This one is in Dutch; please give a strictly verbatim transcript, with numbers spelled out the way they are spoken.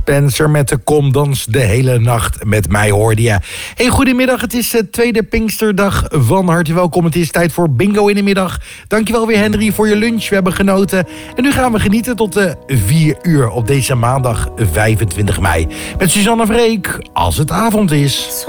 Spencer met de Kom Dans de hele nacht met mij hoorde je. Hey, goedemiddag, het is de tweede Pinksterdag. Van harte welkom, het is tijd voor bingo in de middag. Dankjewel weer Henry voor je lunch, we hebben genoten. En nu gaan we genieten tot de vier uur op deze maandag vijfentwintig mei. Met Suzanne Vreek, als het avond is.